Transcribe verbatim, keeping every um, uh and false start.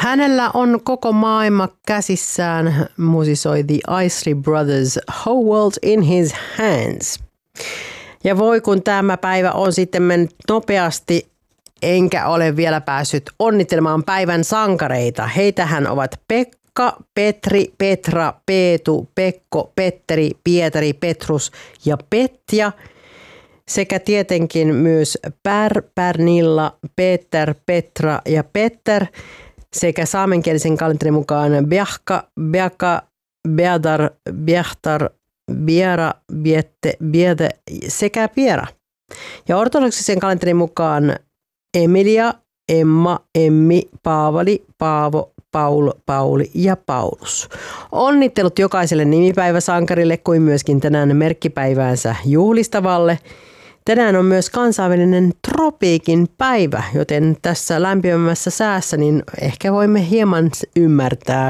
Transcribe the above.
hänellä on koko maailma käsissään, musisoi The Isley Brothers, Whole World in His Hands. Ja voi kun tämä päivä on sitten mennyt nopeasti, enkä ole vielä päässyt onnittelemaan päivän sankareita. Heitähän ovat Pekka, Petri, Petra, Peetu, Pekko, Petteri, Pietari, Petrus ja Petja. Sekä tietenkin myös Pär, Pärnilla, Peter, Petra ja Petter. Sekä saamenkielisen kalenterin mukaan Bjahka, Bjaka, Beadar, Bjahtar, Biera, Biette, Biete sekä Piera. Ja ortodoksisen kalenterin mukaan Emilia, Emma, Emmi, Paavali, Paavo, Paul, Pauli ja Paulus. Onnittelut jokaiselle nimipäiväsankarille kuin myöskin tänään merkkipäiväänsä juhlistavalle. Tänään on myös kansainvälinen tropiikin päivä, joten tässä lämpimämmässä säässä niin ehkä voimme hieman ymmärtää